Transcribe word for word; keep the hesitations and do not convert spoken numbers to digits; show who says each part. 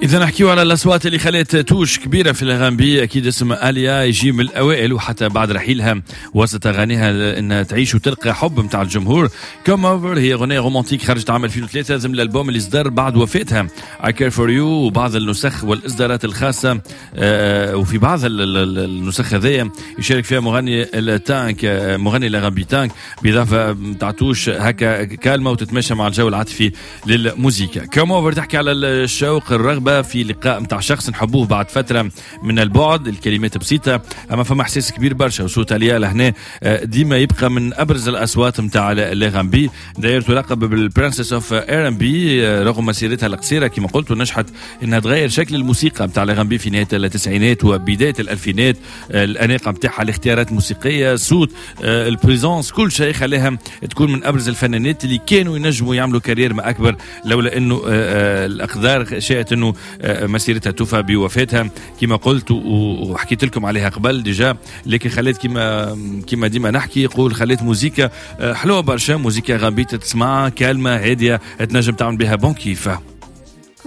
Speaker 1: إذا نحكيو على الأصوات اللي خلت توش كبيرة في الأغاني، أكيد اسم آليا يجي من الأوائل، وحتى بعد رحيلها وسط أغانيها إنها تعيش وتلقى حب متاع الجمهور. كوم أوفر هي أغنية رومانتيك خرجت عام ألفين وثلاثة ضمن الألبوم اللي صدر بعد وفاتها I Care For You، وبعض النسخ والإصدارات الخاصة آه وفي بعض النسخ هذيا يشارك فيها مغني التانك مغني الأغاني تانك، بإضافة متاع توش هكا كالمة وتتماشى مع الجو العاطفي للموسيقى. كوم أوفر تحكي على الشوق الرغبة في لقاء متاع شخص نحبوه بعد فترة من البعد. الكلمات بسيطة أما فما إحساس كبير برشا، وصوت آليا لهنا ديما يبقى من أبرز الأصوات متاع الأغاني. داير تلقب بالبرنسس اوف ار ام بي رغم مسيرتها القصيرة كما قلت، ونجحت انها تغير شكل الموسيقى متاع الأغاني في نهاية التسعينات وبداية الألفينات. الأناقة متاعها، الاختيارات الموسيقية، صوت، البريزونس، كل شيء خلاها تكون من أبرز الفنانات اللي كانوا ينجموا يعملوا كارير ما أكبر، لولا أنه الأقدار شاءت أنه مسيرتها توفى بوفاتها كما قلت وحكيت لكم عليها قبل ديجا. لكن خليت كما كما ديما نحكي يقول خليت موسيقى حلوه برشا، موسيقى غامبية تسمعها كالمه هاديه تنجم تعمل بها بون كيفه.